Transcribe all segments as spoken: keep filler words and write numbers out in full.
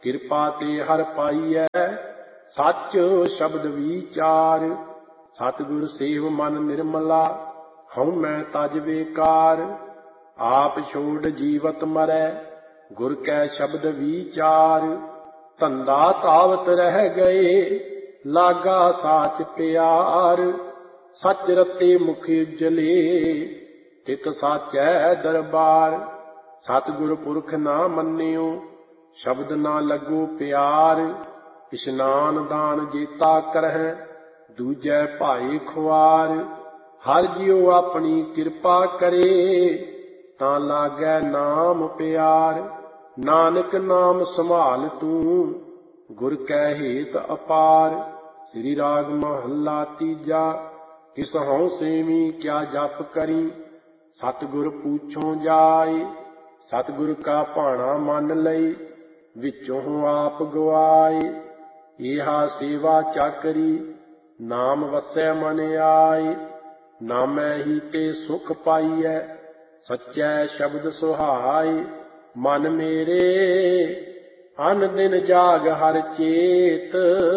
ਕਿਰਪਾ ਤੇ ਹਰ ਪਾਈਐ ਸੱਚ ਸ਼ਬਦ ਵਿਚਾਰ। ਸਤਿਗੁਰ ਸੇਵ ਮਨ ਨਿਰਮਲਾ ਹਉ ਮੈਂ ਤਜ ਬੇਕਾਰ। ਆਪ ਛੋੜ ਜੀਵਤ ਮਰੈ ਗੁਰ ਕੈ ਸ਼ਬਦ ਵਿਚਾਰ। ਧੰਦਾ ਤਾਵਤ ਰਹਿ ਗਏ ਲਾਗਾ ਸਾਚ ਪਿਆਰ। ਸਚ ਰਤੇ ਮੁਖ ਉਜਲੇ ਤਿਤ ਸਾਚੈ ਦਰਬਾਰ। ਸਤਿਗੁਰ ਪੁਰਖ ਨਾ ਮੰਨਿਓ ਸ਼ਬਦ ਨਾ ਲੱਗੋ ਪਿਆਰ। ਇਸ਼ਨਾਨ ਦਾਨ ਜੇਤਾ ਕਰਹਿ ਦੂਜੈ ਭਾਈ ਖੁਆਰ। ਹਰਿ ਜਿਉ ਆਪਣੀ ਕਿਰਪਾ ਕਰੇ ਤਾਂ ਲਾਗੈ ਨਾਮ ਪਿਆਰ। ਨਾਨਕ ਨਾਮ ਸੰਭਾਲ ਤੂੰ ਗੁਰ ਕੈ ਹੇਤ ਅਪਾਰ। ਸ੍ਰੀ ਰਾਗ ਮਹੱਲਾ ਤੀਜਾ। ਕਿਸ ਹਉ ਸੇਵੀ ਕਿਆ ਜਪ ਕਰੀ ਸਤਿਗੁਰ ਪੂਛੋਂ ਜਾਇ। ਸਤਿਗੁਰ ਕਾ ਭਾਣਾ ਮੰਨ ਲਈ ਵਿੱਚੋਂ ਆਪ ਗਵਾਏ। ਏਹਾ ਸੇਵਾ ਚਾਕਰੀ ਨਾਮ ਵਸੈ ਮਨ ਆਏ। ਨਾਮੈ ਹੀ ਤੇ ਸੁਖ ਪਾਈਐ ਸਚੈ ਸ਼ਬਦ ਸੁਹਾਏ। ਮਨ ਮੇਰੇ ਅਨ ਦਿਨ ਜਾਗ ਹਰ ਚੇਤ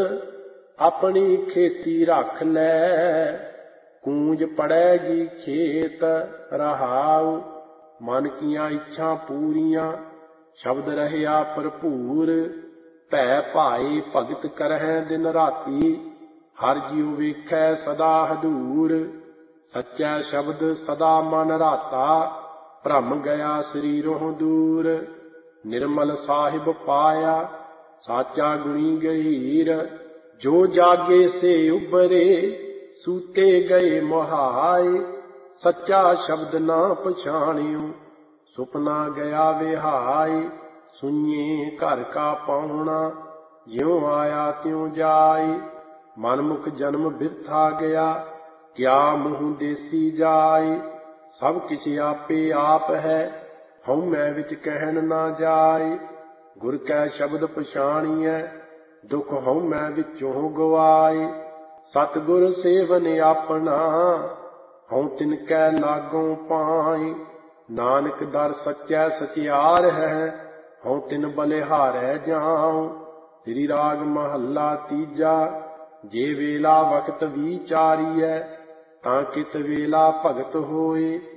ਆਪਣੀ ਖੇਤੀ ਰੱਖ ਲੈ। ਕੂੰਜ ਪੜੈਗੀ ਖੇਤ ਰਹਾਉ ਮਨ ਕੀਆਂ ਇੱਛਾ ਪੂਰੀਆਂ। ਸ਼ਬਦ ਰਹਿਆ ਭਰਪੂਰ ਭੈ ਭਾਏ ਭਗਤ ਕਰਹਿ ਦਿਨ ਰਾਤੀ। ਹਰਿ ਜਿਉ ਵੇਖੈ ਸਦਾ ਹਦੂਰ ਸਚੈ ਸ਼ਬਦ ਸਦਾ ਮਨ ਰਾਤਾ। ਭ੍ਰਮ ਗਿਆ ਸਰੀਰੋਂ ਦੂਰ ਨਿਰਮਲ ਸਾਹਿਬ ਪਾਇਆ ਸਾਚਾ ਗੁਣੀ ਗਹੀਰ। ਜੋ ਜਾਗੇ ਸੇ ਉਬਰੇ ਸੂਤੇ ਗਏ ਮੁਹਾਏ। ਸੱਚਾ ਸ਼ਬਦ ਨਾ ਪਛਾਣਿਓ ਸੁਪਨਾ ਗਿਆ ਵਿਹਾਏ। ਸੁਈਏ ਘਰ ਕਾ ਪਾਉਣਾ ਜਿਉ ਆਇਆ ਤਿਉ ਜਾਏ। ਮਨਮੁਖ ਜਨਮ ਬਿਰਥਾ ਗਿਆ ਕਿਆ ਮੂੰਹ ਦੇਸੀ ਜਾਏ। ਸਭ ਕਿਛ ਆਪੇ ਆਪ ਹੈ ਹਉ ਮੈਂ ਵਿੱਚ ਕਹਿਣ ਨਾ ਜਾਏ। ਗੁਰ ਕੈ ਸ਼ਬਦ ਪਛਾਣੀਐ ਦੁਖ ਹਉ ਮੈਂ ਵਿੱਚੋਂ ਗਵਾਏ। ਸਤਿਗੁਰ ਸੇਵਨ ਆਪਣਾ ਹਉ ਤਿਨ ਕੈ ਲਾਗੋਂ ਪਾਏ। ਨਾਨਕ ਦਰ ਸੱਚੈ ਸਚਿਆਰ ਹੈ ਹਉ ਤਿਨ ਬਲਿਹਾਰੈ ਜਾਉ। ਸ੍ਰੀ ਰਾਗ ਮਹੱਲਾ ਤੀਜਾ। ਜੇ ਵੇਲਾ ਵਕਤ ਵਿਚਾਰੀਐ ਤਾਂ ਕਿਤ ਵੇਲਾ ਭਗਤ ਹੋਏ।